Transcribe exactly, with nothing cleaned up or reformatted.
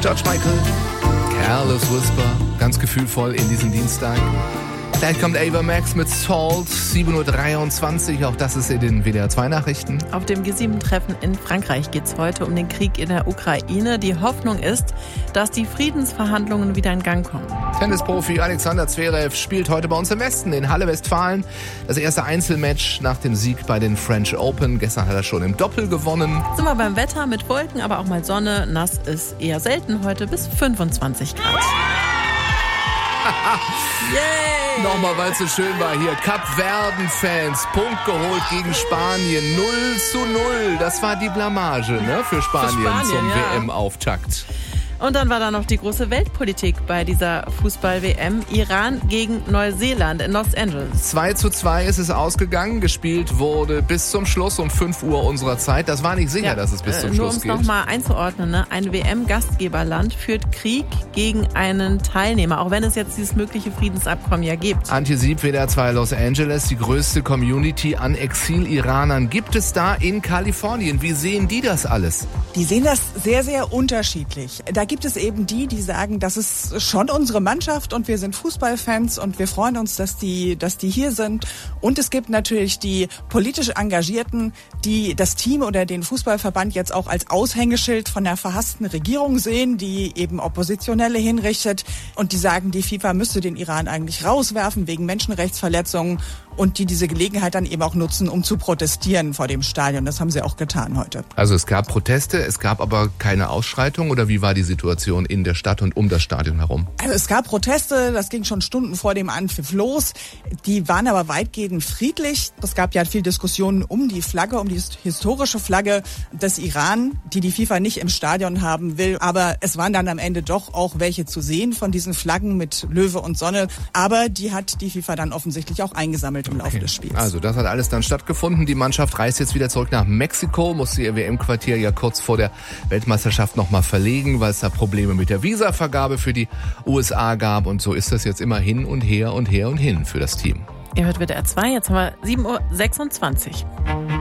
George Michael, Careless Whisper, ganz gefühlvoll in diesen Dienstag. Gleich kommt Ava Max mit Salt, sieben Uhr dreiundzwanzig, auch das ist in den W D R zwei Nachrichten. Auf dem G sieben Treffen in Frankreich geht es heute um den Krieg in der Ukraine. Die Hoffnung ist, dass die Friedensverhandlungen wieder in Gang kommen. Tennisprofi Alexander Zverev spielt heute bei uns im Westen in Halle Westfalen. Das erste Einzelmatch nach dem Sieg bei den French Open. Gestern hat er schon im Doppel gewonnen. Sind wir beim Wetter mit Wolken, aber auch mal Sonne. Nass ist eher selten heute bis fünfundzwanzig Grad. Yay! Nochmal, weil es so schön war hier. Kapverden-Fans, Punkt geholt gegen Spanien. null zu null. Das war die Blamage, ne, für Spanien, für Spanien zum ja. W M-Auftakt. Und dann war da noch die große Weltpolitik bei dieser Fußball-W M. Iran gegen Neuseeland in Los Angeles. zwei zu zwei ist es ausgegangen. Gespielt wurde bis zum Schluss um fünf Uhr unserer Zeit. Das war nicht sicher, ja, dass es bis zum äh, Schluss geht. Nur um es nochmal einzuordnen, ne? Ein W M-Gastgeberland führt Krieg gegen einen Teilnehmer, auch wenn es jetzt dieses mögliche Friedensabkommen ja gibt. Antje Sieb, W D R zwei Los Angeles, die größte Community an Exil-Iranern gibt es da in Kalifornien. Wie sehen die das alles? Die sehen das sehr, sehr unterschiedlich. Da gibt es eben die, die sagen, das ist schon unsere Mannschaft und wir sind Fußballfans und wir freuen uns, dass die, dass die hier sind. Und es gibt natürlich die politisch Engagierten, die das Team oder den Fußballverband jetzt auch als Aushängeschild von der verhassten Regierung sehen, die eben Oppositionelle hinrichtet und die sagen, die FIFA müsste den Iran eigentlich rauswerfen wegen Menschenrechtsverletzungen und die diese Gelegenheit dann eben auch nutzen, um zu protestieren vor dem Stadion. Das haben sie auch getan heute. Also es gab Proteste, es gab aber keine Ausschreitung oder wie war die Situation in der Stadt und um das Stadion herum? Also es gab Proteste, das ging schon Stunden vor dem Anpfiff los. Die waren aber weitgehend friedlich. Es gab ja viel Diskussionen um die Flagge, um die historische Flagge des Iran, die die FIFA nicht im Stadion haben will. Aber es waren dann am Ende doch auch welche zu sehen von diesen Flaggen mit Löwe und Sonne. Aber die hat die FIFA dann offensichtlich auch eingesammelt im okay. Laufe des Spiels. Also das hat alles dann stattgefunden. Die Mannschaft reist jetzt wieder zurück nach Mexiko, musste ihr W M-Quartier ja kurz vor der Weltmeisterschaft nochmal verlegen, weil es da Probleme mit der Visavergabe für die U S A gab. Und so ist das jetzt immer hin und her und her und hin für das Team. Ihr hört W D R zwei, jetzt haben wir sieben Uhr sechsundzwanzig.